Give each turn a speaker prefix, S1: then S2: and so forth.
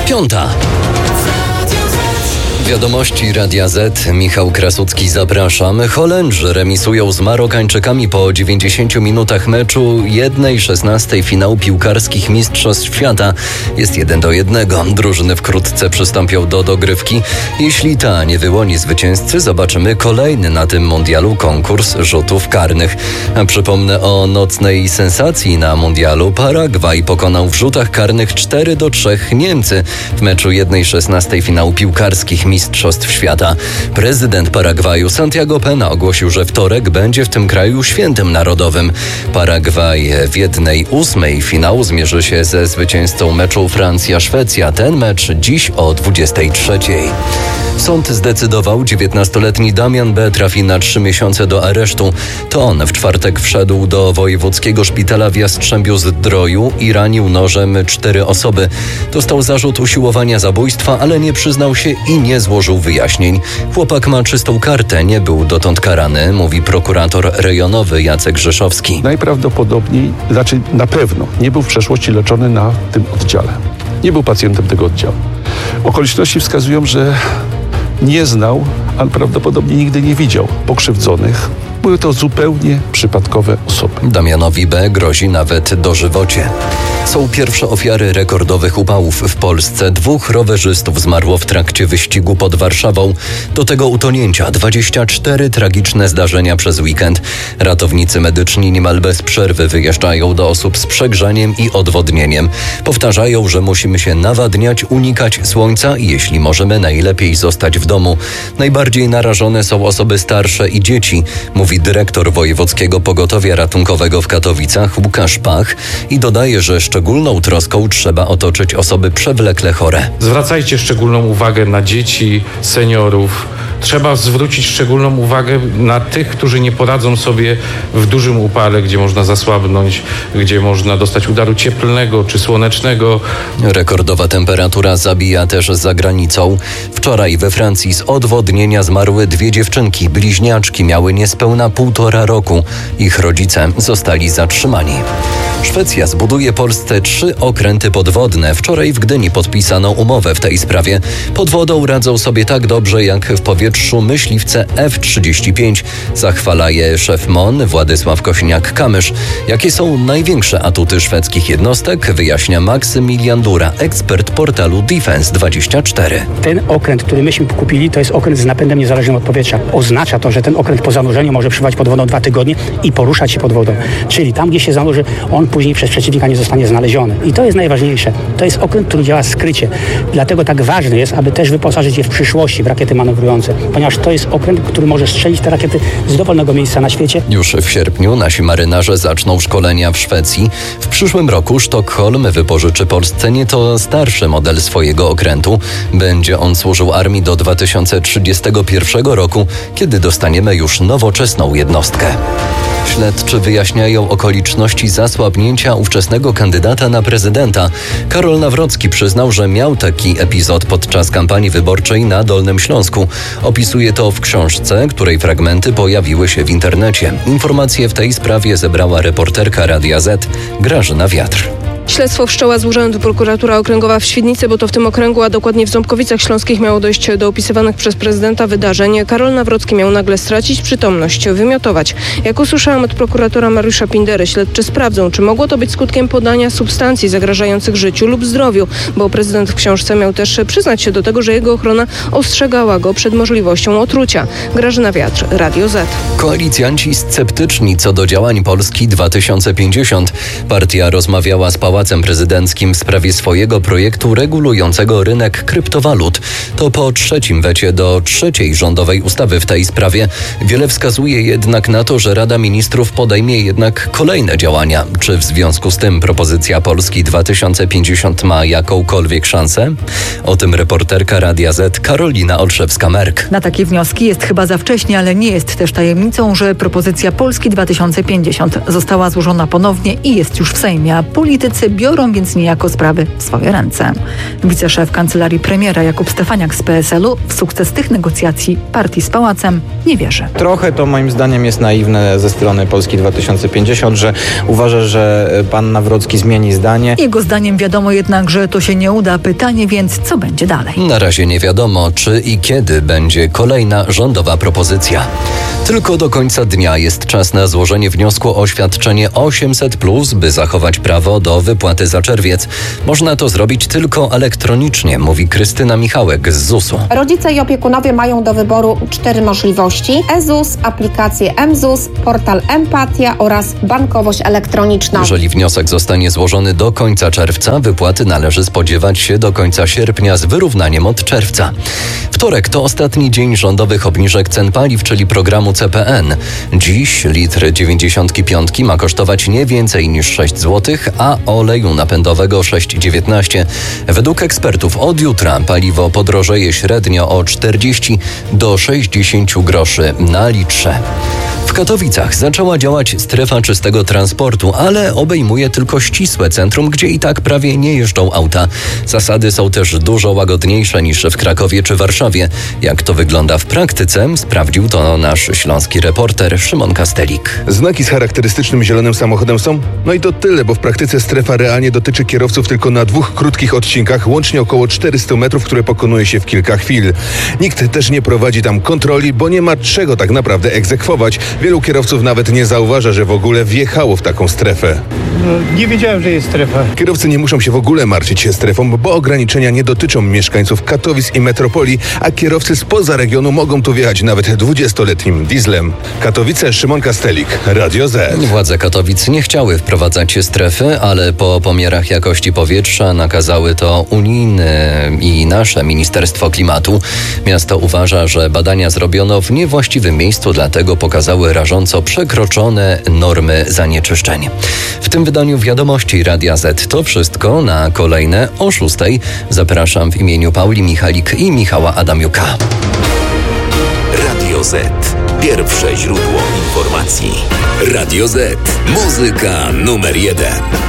S1: Piąta. Wiadomości Radia Z. Michał Krasucki, zapraszam. Holendrzy remisują z Marokańczykami po 90 minutach meczu 1/16 finału piłkarskich Mistrzostw Świata. Jest 1-1. Drużyny wkrótce przystąpią do dogrywki. Jeśli ta nie wyłoni zwycięzcy, zobaczymy kolejny na tym mundialu konkurs rzutów karnych. A przypomnę o nocnej sensacji na mundialu. Paragwaj pokonał w rzutach karnych 4-3 Niemcy w meczu 1/16 finału piłkarskich Mistrzostw Świata. Prezydent Paragwaju Santiago Pena ogłosił, że wtorek będzie w tym kraju świętem narodowym. Paragwaj w 1/8 finału zmierzy się ze zwycięzcą meczu Francja-Szwecja. Ten mecz dziś o 23:00. Sąd zdecydował, 19-letni Damian B. trafi na 3 miesiące do aresztu. To on w czwartek wszedł do wojewódzkiego szpitala w Jastrzębiu-Zdroju i ranił nożem 4 osoby. Dostał zarzut usiłowania zabójstwa, ale nie przyznał się i nie złożył wyjaśnień. Chłopak ma czystą kartę, nie był dotąd karany, mówi prokurator rejonowy Jacek Rzeszowski.
S2: Najprawdopodobniej, na pewno nie był w przeszłości leczony na tym oddziale. Nie był pacjentem tego oddziału. Okoliczności wskazują, że nie znał, ale prawdopodobnie nigdy nie widział pokrzywdzonych. Były to zupełnie przypadkowe osoby.
S1: Damianowi B. grozi nawet dożywocie. Są pierwsze ofiary rekordowych upałów w Polsce. 2 rowerzystów zmarło w trakcie wyścigu pod Warszawą. Do tego utonięcia 24 tragiczne zdarzenia przez weekend. Ratownicy medyczni niemal bez przerwy wyjeżdżają do osób z przegrzaniem i odwodnieniem. Powtarzają, że musimy się nawadniać, unikać słońca i jeśli możemy, najlepiej zostać w domu. Najbardziej narażone są osoby starsze i dzieci, mówi dyrektor Wojewódzkiego Pogotowia Ratunkowego w Katowicach Łukasz Pach i dodaje, że szczególną troską trzeba otoczyć osoby przewlekle chore.
S3: Zwracajcie szczególną uwagę na dzieci, seniorów. Trzeba zwrócić szczególną uwagę na tych, którzy nie poradzą sobie w dużym upale, gdzie można zasłabnąć, gdzie można dostać udaru cieplnego czy słonecznego.
S1: Rekordowa temperatura zabija też za granicą. Wczoraj we Francji z odwodnienia zmarły 2 dziewczynki. Bliźniaczki miały niespełna 1,5 roku. Ich rodzice zostali zatrzymani. Szwecja zbuduje Polsce 3 okręty podwodne. Wczoraj w Gdyni podpisano umowę w tej sprawie. Pod wodą radzą sobie tak dobrze jak w powietrzu myśliwce F-35. Zachwala je szef MON Władysław Kośniak-Kamysz. Jakie są największe atuty szwedzkich jednostek, wyjaśnia Maksymilian Dura, ekspert portalu Defense24.
S4: Ten okręt, który myśmy kupili, to jest okręt z napędem niezależnym od powietrza. Oznacza to, że ten okręt po zanurzeniu może przebywać pod wodą 2 tygodnie i poruszać się pod wodą. Czyli tam, gdzie się zanurzy, on później przez przeciwnika nie zostanie znaleziony. I to jest najważniejsze. To jest okręt, który działa skrycie. Dlatego tak ważne jest, aby też wyposażyć je w przyszłości w rakiety manewrujące, ponieważ to jest okręt, który może strzelić te rakiety z dowolnego miejsca na świecie.
S1: Już w sierpniu nasi marynarze zaczną szkolenia w Szwecji. W przyszłym roku Sztokholm wypożyczy Polsce nieco starszy model swojego okrętu. Będzie on służył armii do 2031 roku, kiedy dostaniemy już nowoczesną jednostkę. Śledczy wyjaśniają okoliczności zasłabnięcia ówczesnego kandydata na prezydenta. Karol Nawrocki przyznał, że miał taki epizod podczas kampanii wyborczej na Dolnym Śląsku. Opisuje to w książce, której fragmenty pojawiły się w internecie. Informacje w tej sprawie zebrała reporterka Radia Z Grażyna Wiatr.
S5: Śledztwo wszczęła z urzędu prokuratura okręgowa w Świdnicy, bo to w tym okręgu, a dokładnie w Ząbkowicach Śląskich miało dojść do opisywanych przez prezydenta wydarzeń. Karol Nawrocki miał nagle stracić przytomność, wymiotować. Jak usłyszałam od prokuratora Mariusza Pindery, śledczy sprawdzą, czy mogło to być skutkiem podania substancji zagrażających życiu lub zdrowiu, bo prezydent w książce miał też przyznać się do tego, że jego ochrona ostrzegała go przed możliwością otrucia. Grażyna Wiatr, Radio Z.
S1: Koalicjanci sceptyczni co do działań Polski 2050. Partia rozmawiała z Pałacem Prezydenckim w sprawie swojego projektu regulującego rynek kryptowalut. To po 3. wecie do 3. rządowej ustawy w tej sprawie. Wiele wskazuje jednak na to, że Rada Ministrów podejmie jednak kolejne działania. Czy w związku z tym propozycja Polski 2050 ma jakąkolwiek szansę? O tym reporterka Radia Z Karolina Olszewska-Merk.
S6: Na takie wnioski jest chyba za wcześnie, ale nie jest też tajemnicą, że propozycja Polski 2050 została złożona ponownie i jest już w Sejmie, a politycy Politycy biorą więc niejako sprawy w swoje ręce. Wiceszef kancelarii premiera Jakub Stefaniak z PSL-u w sukces tych negocjacji partii z Pałacem nie wierzy.
S7: Trochę to moim zdaniem jest naiwne ze strony Polski 2050, że uważa, że pan Nawrocki zmieni zdanie.
S6: Jego zdaniem wiadomo jednak, że to się nie uda. Pytanie więc, co będzie dalej?
S1: Na razie nie wiadomo, czy i kiedy będzie kolejna rządowa propozycja. Tylko do końca dnia jest czas na złożenie wniosku o świadczenie 800+, by zachować prawo do wypłaty za czerwiec. Można to zrobić tylko elektronicznie, mówi Krystyna Michałek z ZUS-u.
S8: Rodzice i opiekunowie mają do wyboru 4 możliwości: eZUS, aplikację mZUS, portal Empatia oraz bankowość elektroniczną.
S1: Jeżeli wniosek zostanie złożony do końca czerwca, wypłaty należy spodziewać się do końca sierpnia z wyrównaniem od czerwca. Wtorek to ostatni dzień rządowych obniżek cen paliw, czyli programu CPN. Dziś litr 95 ma kosztować nie więcej niż 6 zł, a oleju napędowego 6,19. Według ekspertów od jutra paliwo podrożeje średnio o 40 do 60 groszy na litrze. W Katowicach zaczęła działać strefa czystego transportu, ale obejmuje tylko ścisłe centrum, gdzie i tak prawie nie jeżdżą auta. Zasady są też dużo łagodniejsze niż w Krakowie czy Warszawie. Jak to wygląda w praktyce, sprawdził to nasz śląski reporter Szymon Kastelik.
S9: Znaki z charakterystycznym zielonym samochodem są? No i to tyle, bo w praktyce strefa realnie dotyczy kierowców tylko na 2 krótkich odcinkach, łącznie około 400 metrów, które pokonuje się w kilka chwil. Nikt też nie prowadzi tam kontroli, bo nie ma czego tak naprawdę egzekwować. Wielu kierowców nawet nie zauważa, że w ogóle wjechało w taką strefę.
S10: Nie wiedziałem, że jest strefa.
S9: Kierowcy nie muszą się w ogóle martwić się strefą, bo ograniczenia nie dotyczą mieszkańców Katowic i metropolii, a kierowcy spoza regionu mogą tu wjechać nawet 20-letnim dieslem. Katowice, Szymon Kastelik, Radio Z.
S1: Władze Katowic nie chciały wprowadzać strefy, ale po pomiarach jakości powietrza nakazały to unijne i nasze Ministerstwo Klimatu. Miasto uważa, że badania zrobiono w niewłaściwym miejscu, dlatego pokazały rażąco przekroczone normy zanieczyszczeń. W tym wydaniu wiadomości Radia Z to wszystko. Na kolejne o 6:00. Zapraszam w imieniu Pauli Michalik i Michała Adamiuka.
S11: Radio Z. Pierwsze źródło informacji. Radio Z. Muzyka numer 1.